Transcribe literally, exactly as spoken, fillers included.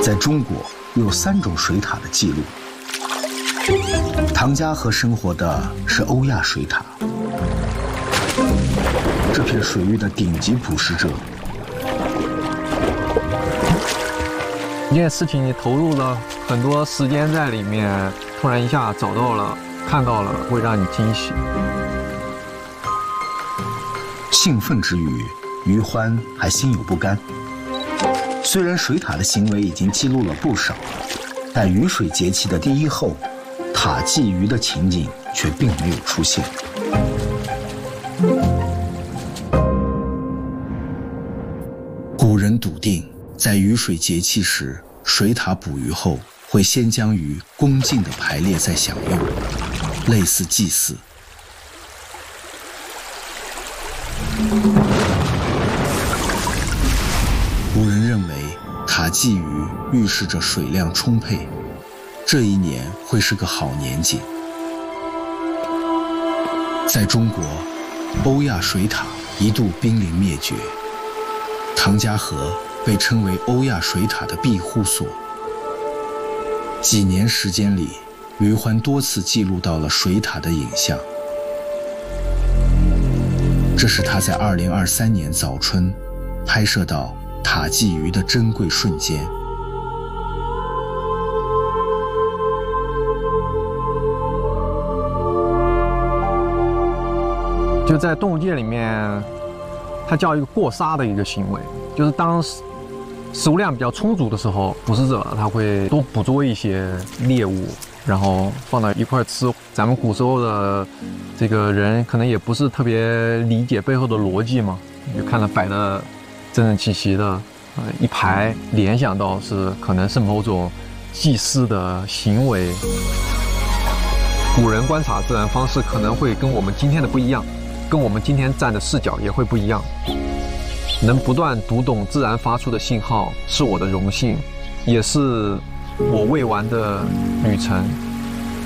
在中国有三种水獭的记录。唐家河生活的是欧亚水獭，这片水域的顶级捕食者。 一件事情你投入了很多时间在里面，突然一下找到了、看到了，会让你惊喜。 兴奋之余，于欢还心有不甘。虽然水獭的行为已经记录了不少，但雨水节气的第一候，獭祭鱼的情景却并没有出现。古人笃定，在雨水节气时，水獭捕鱼后会先将鱼恭敬地排列在享用，类似祭祀。古人认为，獭祭鱼预示着水量充沛，这一年会是个好年景。在中国，欧亚水獭一度濒临灭绝，唐家河被称为欧亚水獭的庇护所。几年时间里，于欢多次记录到了水獭的影像。这是他在二零二三年早春拍摄到獭祭鱼的珍贵瞬间。 就在动物界里面，它叫一个过杀的一个行为，就是当食物量比较充足的时候，捕食者他会多捕捉一些猎物，然后放到一块吃。咱们古时候的这个人可能也不是特别理解背后的逻辑嘛，就看到摆的整整齐齐的，呃，一排，联想到是可能是某种祭祀的行为。古人观察自然方式可能会跟我们今天的不一样，跟我们今天站的视角也会不一样。能不断读懂自然发出的信号，是我的荣幸，也是我未完的旅程。